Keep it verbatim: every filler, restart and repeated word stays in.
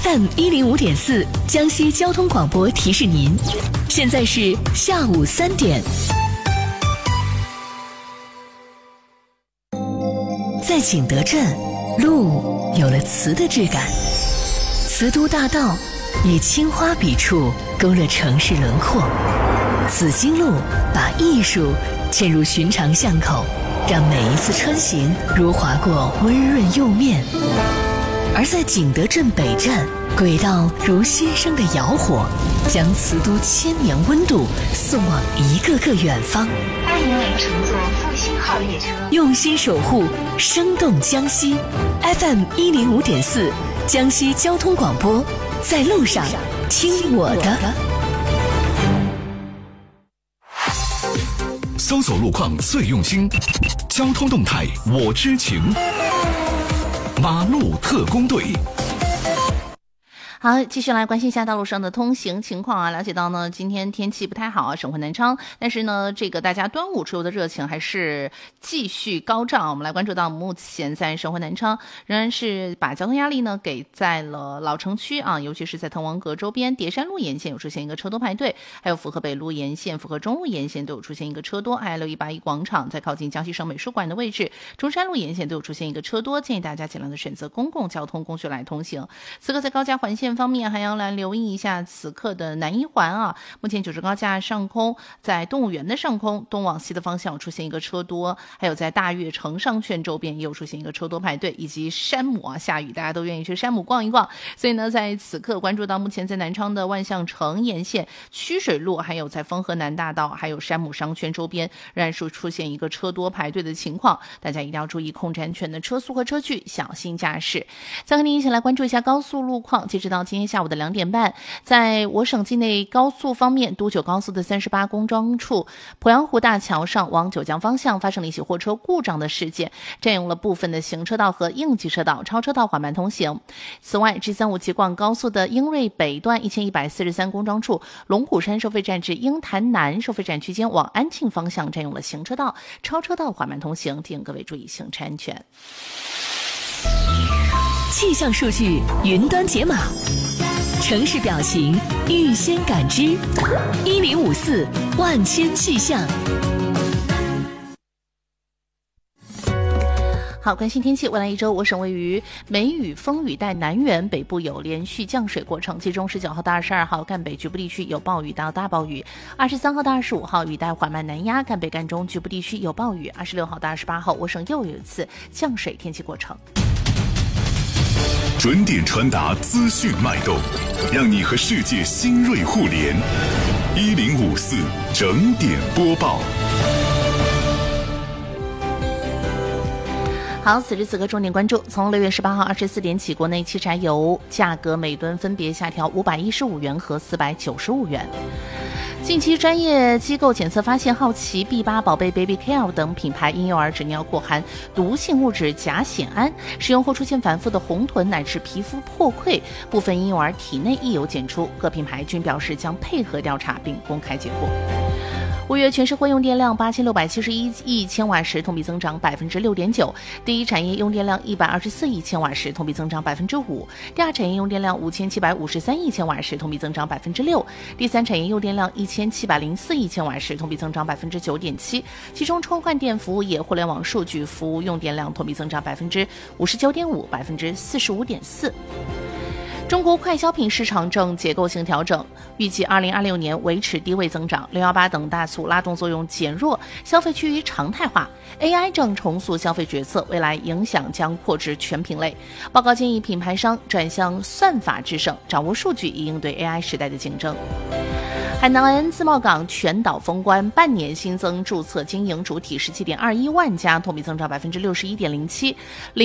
F M 一零五点四江西交通广播提示您，现在是下午三点。在景德镇，路有了瓷的质感，瓷都大道以青花笔触勾勒城市轮廓，紫荆路把艺术嵌入寻常巷口，让每一次穿行如划过温润釉面。而在景德镇北站，轨道如新生的窑火，将瓷都千年温度送往一个个远方。 欢迎您乘坐复兴号列车， 用心守护生动江西。 F M 一零五点四江西交通广播，在路上听我的。 搜索路况最用心，交通动态我知情。马路特工队。 好，继续来关心一下道路上的通行情况啊。了解到呢，今天天气不太好啊，省会南昌，但是呢，这个大家端午出游的热情还是继续高涨。我们来关注到，目前在省会南昌仍然是把交通压力呢给在了老城区啊，尤其是在滕王阁周边、叠山路沿线有出现一个车多排队，还有府河北路沿线、府河中路沿线都有出现一个车多，还有六一八一广场在靠近江西省美术馆的位置，中山路沿线都有出现一个车多，建议大家尽量的选择公共交通工具来通行。此刻在高架环线方面还要来留意一下此刻的南一环啊，目前九州高架上空在动物园的上空东往西的方向出现一个车多，还有在大悦城商圈周边也有出现一个车多排队，以及山姆啊，下雨大家都愿意去山姆逛一逛，所以呢在此刻关注到目前在南昌的万象城沿线、曲水路，还有在丰河南大道还有山姆商圈周边仍然是出现一个车多排队的情况，大家一定要注意控制安全的车速和车距，小心驾驶。再和您一起来关注一下高速路况，截止到今天下午的两点半，在我省境内高速方面，都九高速的三十八公庄处鄱阳湖大桥上往九江方向发生了一起货车故障的事件，占用了部分的行车道和应急车道，超车道缓慢通行。此外 G 三五七广高速的英瑞北段一千一百四十三公庄处龙虎山收费站至鹰潭南收费站区间往安庆方向占用了行车道，超车道缓慢通行，提醒各位注意行车安全。 气象数据云端解码，城市表情预先感知，一零五四万千气象。 好，关心天气，未来一周我省位于梅雨风雨带南缘，北部有连续降水过程，其中十九号到二十二号赣北局部地区有暴雨到大暴雨，二十三号到二十五号雨带缓慢南压，赣北赣中局部地区有暴雨，二十六号到二十八号我省又有一次降水天气过程。 准点传达资讯脉动，让你和世界新锐互联。一零五四整点播报。 好，此时此刻重点关注，从六月十八号二十四点起，国内汽柴油价格每吨分别下调五百一十五元和四百九十五元。近期专业机构检测发现，好奇、B 八、宝贝 Baby Care 等品牌婴幼儿纸尿裤含毒性物质甲酰胺，使用后出现反复的红臀乃至皮肤破溃，部分婴幼儿体内亦有检出，各品牌均表示将配合调查并公开结果。五月全社会用电量八千六百七十一亿千瓦时，同比增长百分之六点九；第一产业用电量一百二十四亿千瓦时，同比增长百分之五；第二产业用电量五千七百五十三亿千瓦时，同比增长百分之六；第三产业用电量一千七百零四亿千瓦时，同比增长百分之九点七。其中，充换电服务业、互联网数据服务用电量同比增长百分之五十九点五、百分之四十五点四。中国快消品市场正结构性调整，预计二零二六年维持低位增长，六一八等大促拉动作用减弱，消费趋于常态化。A I 正重塑消费决策，未来影响将扩至全品类。报告建议品牌商转向算法制胜，掌握数据，以应对 A I 时代的竞争。海南自贸港全岛封关，半年新增注册经营主体十七点二一万家，同比增长百分之六十一点零七。